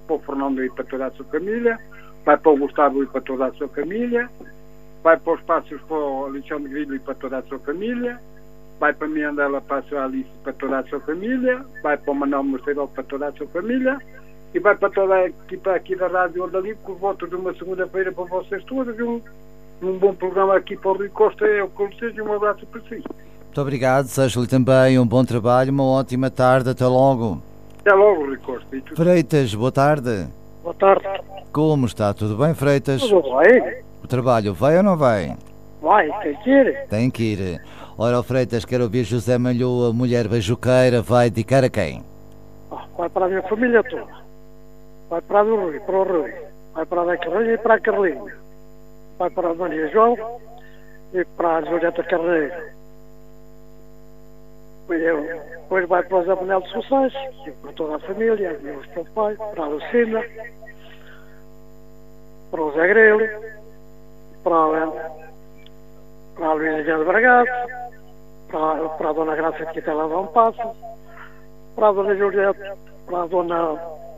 para o Fernando e para toda a sua família, vai para o Gustavo e para toda a sua família, vai para os Passos para o Alexandre Grilho e para toda a sua família, vai para a Mirandela para a sua Alice e para toda a sua família, vai para o Manuel Mosteiro para toda a sua família e vai para toda a equipa aqui da Rádio Onda Livre, com o voto de uma segunda-feira para vocês todos e um bom programa aqui para o Rui Costa. É o que eu desejo e um abraço para si. Muito obrigado, desejo-lhe também um bom trabalho, uma ótima tarde, até logo. Até logo, Rui Costa. Freitas, boa tarde. Boa tarde. Como está? Tudo bem, Freitas? Tudo bem. O trabalho vai ou não vai? Vai, tem que ir. Tem que ir. Ora, o Freitas, quero ouvir José Malhoa, mulher beijuqueira, vai dedicar a quem? Vai para a minha família toda. Vai para o Rui, vai para a Carlinha e para a Carlinha. Vai para a Maria João e para a Julieta Carneiro. Depois vai para o Zé Manuel de Sucesso, e para toda a família, meus para o pai, para a Lucina, para o Zé Grilo, para a Luísa de Bragaço, para a Dona Graça de Quitela Dom Passo, para a Dona Julieta, para a Dona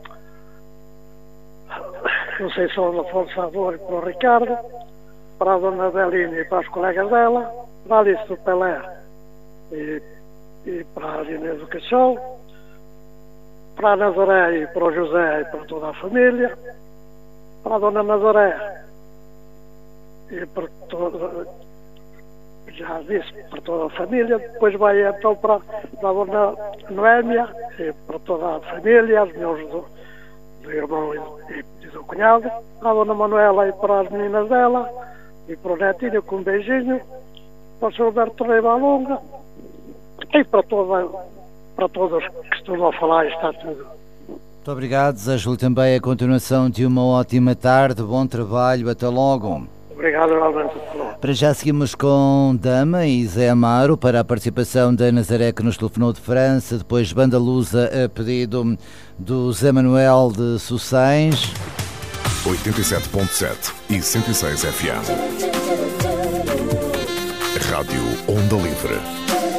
Conceição da Fonte Savor e para o Ricardo, para a Dona Belina e para os colegas dela, para a Alice do Pelé e para a Inês do Cachorro, para a Nazaré e para o José e para toda a família, para a Dona Nazaré e para toda, já disse, para toda a família. Depois vai então para a Dona Noémia e para toda a família, os meus do irmão e do cunhado, para a Dona Manuela e para as meninas dela e para o netinho com um beijinho, para o Sr. Alberto Reiva Longa e para todos que estão a falar. Está tudo. Muito obrigado, desejo-lhe também a continuação de uma ótima tarde, bom trabalho, até logo. Obrigado, Alberto. Para já seguimos com Dama e Zé Amaro para a participação da Nazaré, que nos telefonou de França, depois Banda Lusa a pedido do Zé Manuel de Sucens. 87.7 e 106 FM. Rádio Onda Livre.